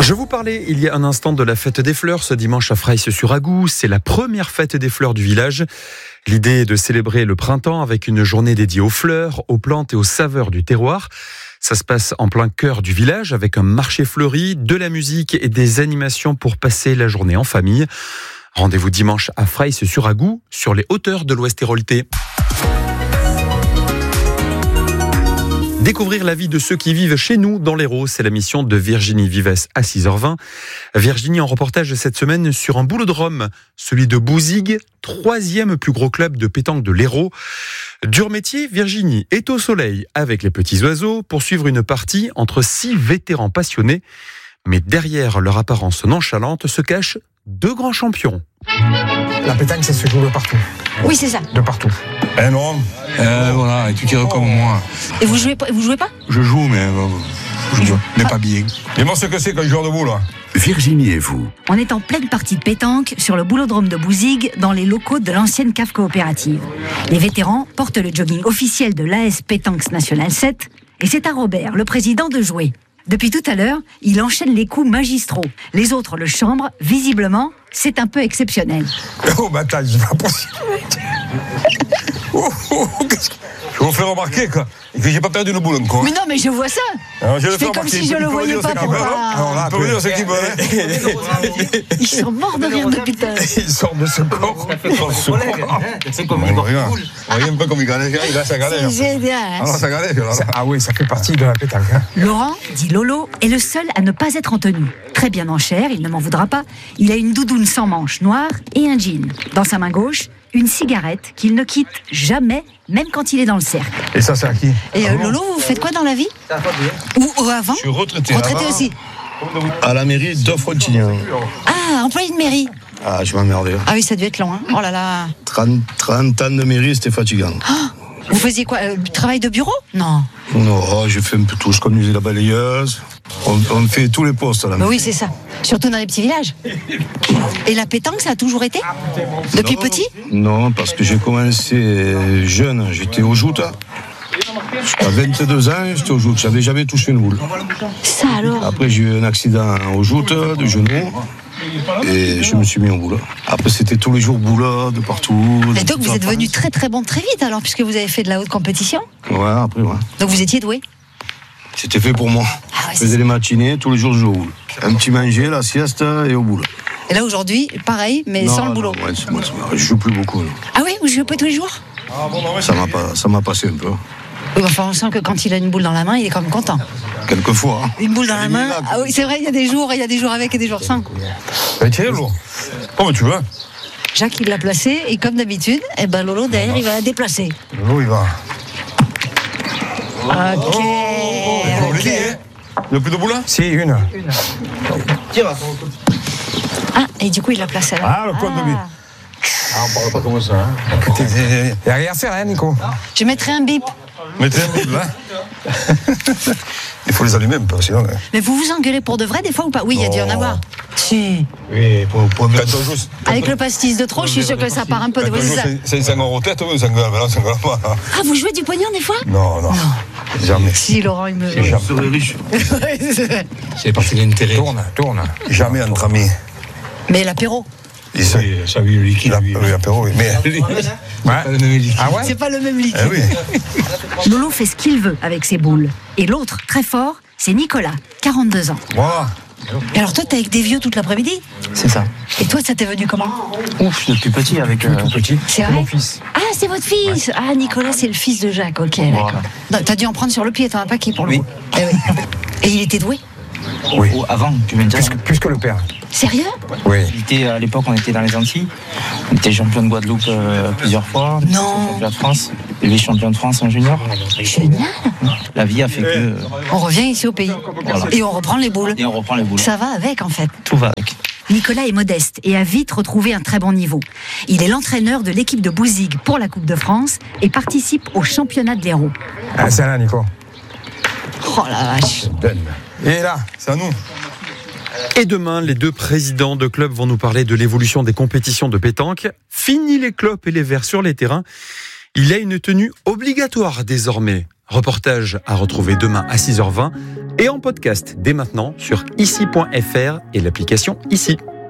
Je vous parlais il y a un instant de la fête des fleurs ce dimanche à Fraisse-sur-Agou. C'est la première fête des fleurs du village. L'idée est de célébrer le printemps avec une journée dédiée aux fleurs, aux plantes et aux saveurs du terroir. Ça se passe en plein cœur du village avec un marché fleuri, de la musique et des animations pour passer la journée en famille. Rendez-vous dimanche à Fraisse-sur-Agou, sur les hauteurs de l'Ouest Héroltais. Découvrir la vie de ceux qui vivent chez nous dans l'Hérault, c'est la mission de Virginie Vives à 6h20. Virginie en reportage cette semaine sur un boulodrome, celui de Bouzigues, 3e plus gros club de pétanque de l'Hérault. Dur métier, Virginie est au soleil avec les petits oiseaux pour suivre une partie entre 6 vétérans passionnés. Mais derrière leur apparence nonchalante se cachent 2 grands champions. La pétanque, ça se joue de partout. Oui, c'est ça. De partout. Eh non, voilà, et tu tires comme moi. Et vous jouez pas Je joue, mais pas bien. Dis-moi ce que c'est qu'un joueur de boule. Virginie et vous. On est en pleine partie de pétanque sur le boulodrome de Bouzigues, dans les locaux de l'ancienne cave coopérative. Les vétérans portent le jogging officiel de l'AS Pétanque Nationale 7 et c'est à Robert, le président, de jouer. Depuis tout à l'heure, il enchaîne les coups magistraux. Les autres le chambrent. Visiblement, c'est un peu exceptionnel. Oh, bataille, c'est pas possible. Qu'est-ce que... Je vous fais remarquer que j'ai pas perdu une boule encore. Mais non, mais je vois ça. Alors, je fais comme si je le voyais pas. Alors là, on peut dire ce qu'il veut. Ils sont morts de rire depuis tout à l'heure. Ils sortent de ce corps. C'est comme une regarde un peu comme il galère. Il a sa galère. C'est génial. Alors, sa galère. Ah oui, ça fait partie de la pétanque. Laurent, dit Lolo, est le seul à ne pas être en tenue. Très bien en chair, il ne m'en voudra pas. Il a une doudoune sans manches noire et un jean. Dans sa main gauche, une cigarette qu'il ne quitte jamais, même quand il est dans le cercle. Et ça, c'est à qui? Et Lolo, vous faites quoi dans la vie? Ou avant? Je suis retraité. Retraité aussi. À la mairie de Frontignan. Ah, employé de mairie. Ah, je m'emmerdais. Ah oui, ça devait être long, hein. Oh là là. 30 ans de mairie, c'était fatigant. Vous faisiez quoi? Travail de bureau? Non. Non, j'ai fait un peu tout. Je conduisais la balayeuse. On fait tous les postes à la mairie. Oui, c'est ça. Surtout dans les petits villages. Et la pétanque, ça a toujours été? Depuis petit? Non, parce que j'ai commencé jeune. J'étais au joute. Jusqu'à 22 ans, j'étais au joute. J'avais jamais touché une boule. Ça alors? Après, j'ai eu un accident au joute, de genou. Et je me suis mis en boule. Après, c'était tous les jours boule, de partout. Et donc, vous êtes devenu très très bon très vite alors, puisque vous avez fait de la haute compétition? Ouais, après, ouais. Donc, vous étiez doué? C'était fait pour moi. Ah ouais, je faisais les matinées, tous les jours je jouais au boule. Un petit manger, la sieste et au boule. Et là, aujourd'hui, pareil, mais sans le boulot. Non, je joue plus beaucoup. Non. Ah oui, vous jouez pas tous les jours? Ça m'a passé un peu. Oui, enfin, on sent que quand il a une boule dans la main, il est quand même content. Quelquefois. Hein. Une boule dans la main. Ah oui, c'est vrai, il y a des jours avec et des jours sans. Tiens, Lolo. Comment tu veux? Jacques, il l'a placé, et comme d'habitude, Lolo, derrière, il va la déplacer. Lolo, il va. Ok. Il n'y a plus de boule là? Si, une. Ah, et du coup, il l'a placé là. Ah, le compte de but. On parle pas comme ça. Il n'y a rien à faire, hein, Nico? Je mettrai un bip. Mettez un bip, là. Il faut les allumer un peu, sinon. Mais vous vous engueulez pour de vrai, des fois, ou pas? Oui, il y a dû en avoir. Si. Oui, pour Avec le pastis de trop, je suis sûr que ça part un peu de... C'est 5 € tête ou 5 €? Non, 5 € pas. Ah, vous jouez du pognon, des fois? Non. Jamais. Si, Laurent, il me... Je serais riche. C'est parti d'intérêt. Tourne. Jamais entre amis. Mais l'apéro? Ça a vu le liquide. Oui, l'apéro, oui. Mais... Ah ouais? C'est pas le même liquide. Eh oui. Lolo fait ce qu'il veut avec ses boules. Et l'autre, très fort, c'est Nicolas, 42 ans. Voilà. Et alors toi, t'es avec des vieux toute l'après-midi? C'est ça. Et toi, ça t'est venu comment? Ouf, depuis petit avec tout petit. C'est vrai? Mon fils. Ah, c'est votre fils. Ouais. Ah, Nicolas, c'est le fils de Jacques. Ok, d'accord. Non, t'as dû en prendre sur le pied, t'en as un paquet pour le coup. Eh oui. Et il était doué? Oui. Avant, tu viens de dire. Plus que le père. Sérieux? Oui. À l'époque, on était dans les Antilles. On était champion de Guadeloupe plusieurs fois. Non. Champion de France. Vice-champion de France en junior. Génial. La vie a fait que... On revient ici au pays. Voilà. Et on reprend les boules. Ça va avec, en fait. Tout va avec. Nicolas est modeste et a vite retrouvé un très bon niveau. Il est l'entraîneur de l'équipe de Bouzigues pour la Coupe de France et participe au championnat de l'Hérault. Ah, c'est là, Nico. Oh la vache. Et là, c'est à nous. Et demain, les 2 présidents de clubs vont nous parler de l'évolution des compétitions de pétanque. Fini les clopes et les verres sur les terrains. Il y a une tenue obligatoire désormais. Reportage à retrouver demain à 6h20 Et en podcast dès maintenant sur ici.fr et l'application Ici.